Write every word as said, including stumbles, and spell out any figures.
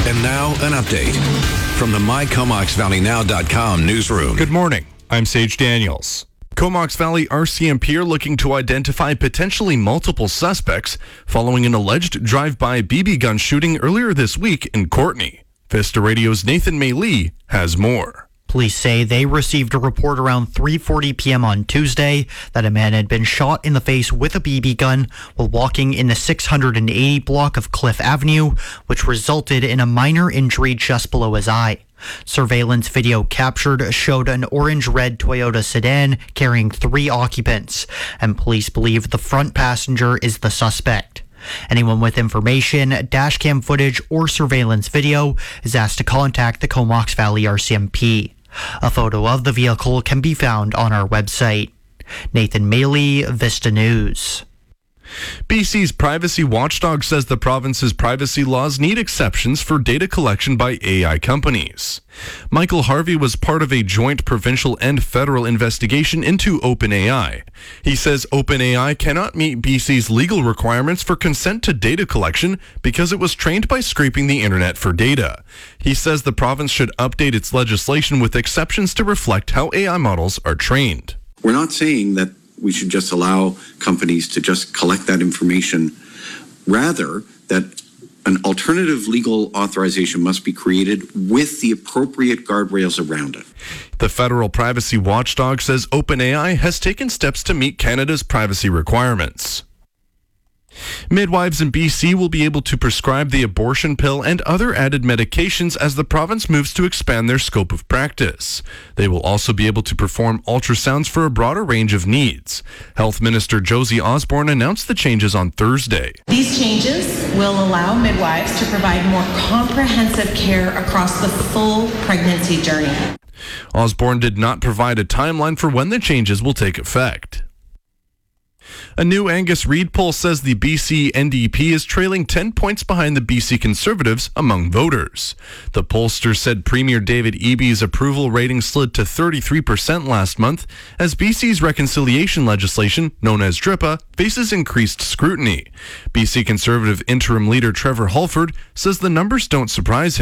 And now, an update from the my comox valley now dot com newsroom. Good morning. I'm Sage Daniels. Comox Valley R C M P are looking to identify potentially multiple suspects following an alleged drive-by B B gun shooting earlier this week in Courtenay. Vista Radio's Nathan May-Lee has more. Police say they received a report around three forty p.m. on Tuesday that a man had been shot in the face with a B B gun while walking in the six hundred eighty block of Cliff Avenue, which resulted in a minor injury just below his eye. Surveillance video captured showed an orange-red Toyota sedan carrying three occupants, and police believe the front passenger is the suspect. Anyone with information, dashcam footage, or surveillance video is asked to contact the Comox Valley R C M P. A photo of the vehicle can be found on our website. Nathan May-Lee, Vista News. B C's privacy watchdog says the province's privacy laws need exceptions for data collection by A I companies. Michael Harvey was part of a joint provincial and federal investigation into OpenAI. He says OpenAI cannot meet B C's legal requirements for consent to data collection because it was trained by scraping the internet for data. He says the province should update its legislation with exceptions to reflect how A I models are trained. We're not saying that we should just allow companies to just collect that information. Rather, that an alternative legal authorization must be created with the appropriate guardrails around it. The federal privacy watchdog says OpenAI has taken steps to meet Canada's privacy requirements. Midwives in B C will be able to prescribe the abortion pill and other added medications as the province moves to expand their scope of practice. They will also be able to perform ultrasounds for a broader range of needs. Health Minister Josie Osborne announced the changes on Thursday. These changes will allow midwives to provide more comprehensive care across the full pregnancy journey. Osborne did not provide a timeline for when the changes will take effect. A new Angus Reid poll says the B C N D P is trailing ten points behind the B C Conservatives among voters. The pollster said Premier David Eby's approval rating slid to thirty-three percent last month as B C's reconciliation legislation, known as DRIPA, faces increased scrutiny. B C Conservative interim leader Trevor Holford says the numbers don't surprise him.